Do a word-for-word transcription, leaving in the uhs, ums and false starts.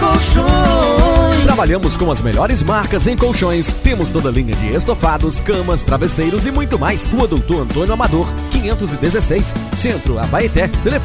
Colchões. Trabalhamos com as melhores marcas em colchões. Temos toda a linha de estofados, camas, travesseiros e muito mais. Rua Doutor Antônio Amador, quinhentos e dezesseis, Centro, Abaeté. Telefone